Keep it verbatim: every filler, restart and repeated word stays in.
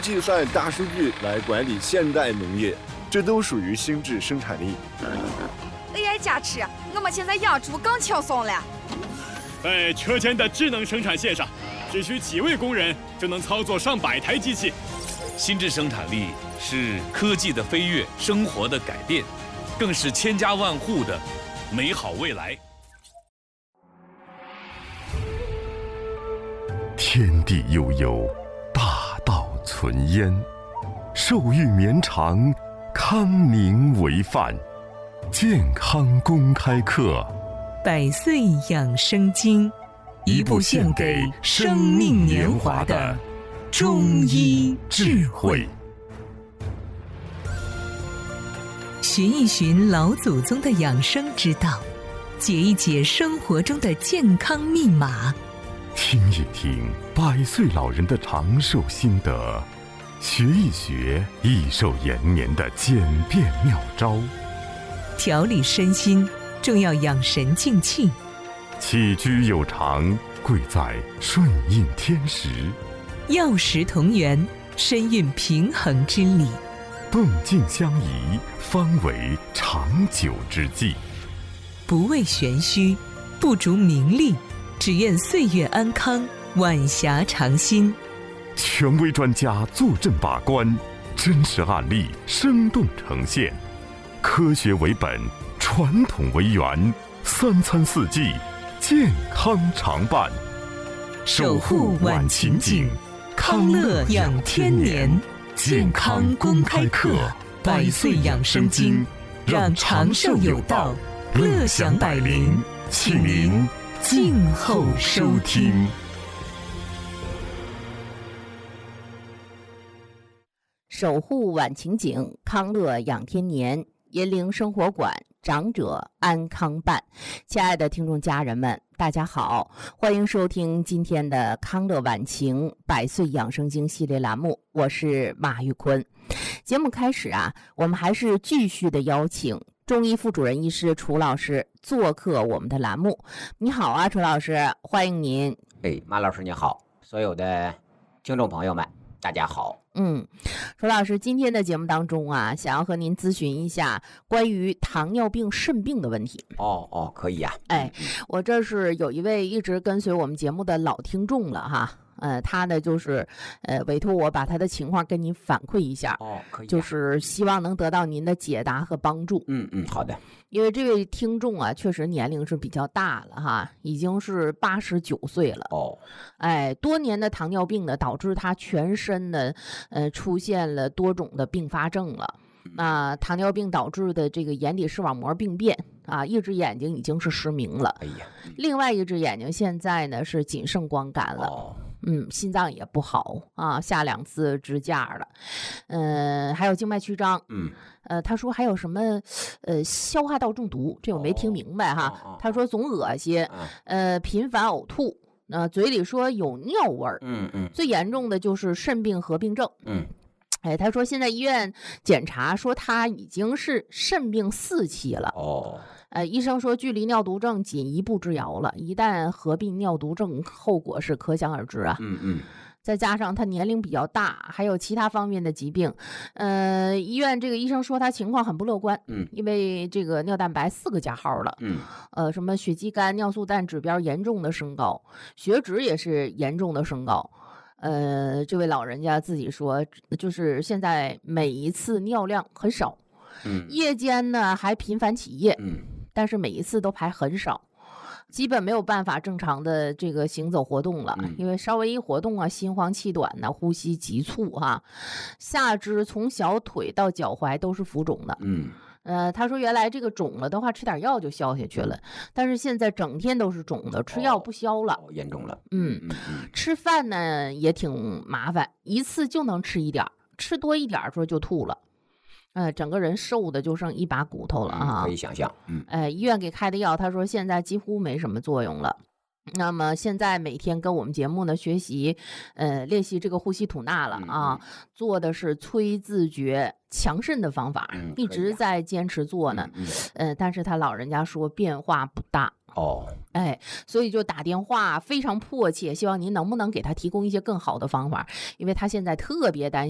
计算、大数据来管理现代农业，这都属于心智生产力。 A I 加持，我们现在养猪更轻松了。 在车间的智能生产线上，只需几位工人就能操作上百台机器。 心智生产力是科技的飞跃，生活的改变，更是千家万户的美好未来。 天地悠悠，大道存焉，寿育绵长，康宁为范。健康公开课， 百岁养生经，一部献给生命年华的中医智慧。寻一寻老祖宗的养生之道，解一解生活中的健康密码， 听一听百岁老人的长寿心得，学一学益寿延年的简便妙招。 调理身心，重要养神静气。 起居有常，贵在顺应天时。 药食同源，身蕴平衡之理。 动静相宜，方为长久之计。 不为玄虚，不逐名利，只愿岁月安康，晚霞长新。 权威专家坐镇把关，真实案例生动呈现。科学为本，传统为源，三餐四季，健康常伴。 守护晚晴景，康乐养天年。健康公开课，百岁养生经，让长寿有道，乐享百龄。请您静候收听。 守护晚晴景，康乐养天年。银铃生活馆，长者安康办。亲爱的听众家人们，大家好，欢迎收听今天的康乐晚晴百岁养生经系列栏目，我是马玉坤。节目开始啊，我们还是继续的邀请中医副主任医师楚老师做客我们的栏目。你好啊，楚老师，欢迎您。 哎，马老师你好，所有的听众朋友们大家好。 嗯，楚老师，今天的节目当中啊，想要和您咨询一下关于糖尿病肾病的问题。 哦哦，可以呀、啊。 哎，我这是有一位一直跟随我们节目的老听众了哈。呃，他呢就是呃委托我把他的情况跟您反馈一下。 哦，可以、啊。 就是希望能得到您的解答和帮助。 嗯嗯，好的。 因为这位听众啊，确实年龄是比较大了哈，已经是八十九岁了。 哦， 哎，多年的糖尿病呢，导致他全身呢，呃，出现了多种的并发症了。那、呃、糖尿病导致的这个眼底视网膜病变啊，一只眼睛已经是失明了。 哎呀， 另外一只眼睛现在呢是仅剩光感了。 哦。 嗯，心脏也不好啊，下两次支架了，嗯、呃，还有静脉曲张， 嗯， 呃，他说还有什么，呃，消化道中毒，这我没听明白哈。 哦、 他说总恶心， 哦、 呃，频繁呕吐，呃，嘴里说有尿味儿， 嗯嗯， 最严重的就是肾病合并症， 嗯。 哎，他说现在医院检查说他已经是肾病四期了。 哦， 呃，医生说距离尿毒症仅一步之遥了，一旦合并尿毒症，后果是可想而知啊。 嗯嗯。 再加上他年龄比较大，还有其他方面的疾病，呃，医院这个医生说他情况很不乐观， 嗯， 因为这个尿蛋白四个加号了， 嗯， 呃，什么血肌酐、尿素氮指标严重的升高，血脂也是严重的升高。呃，这位老人家自己说，就是现在每一次尿量很少， 嗯， 夜间呢还频繁起夜， 嗯， 但是每一次都排很少，基本没有办法正常的这个行走活动了， 嗯、 因为稍微一活动啊，心慌气短呐、啊，呼吸急促哈、啊，下肢从小腿到脚踝都是浮肿的， 嗯。 呃，他说原来这个肿了的话，吃点药就消下去了，但是现在整天都是肿的，吃药不消了， 哦哦、严重了。 嗯， 嗯嗯吃饭呢也挺麻烦，一次就能吃一点，吃多一点说就吐了，呃，整个人瘦的就剩一把骨头了啊、 嗯，可以想象。嗯， 哎、呃，医院给开的药，他说现在几乎没什么作用了。那么现在每天跟我们节目呢学习，呃，练习这个呼吸吐纳了啊， 嗯嗯、 做的是催自觉强肾的方法， 嗯、 一直在坚持做呢。 嗯， 嗯呃，但是他老人家说变化不大。 哦， 哎，所以就打电话非常迫切，希望您能不能给他提供一些更好的方法，因为他现在特别担心。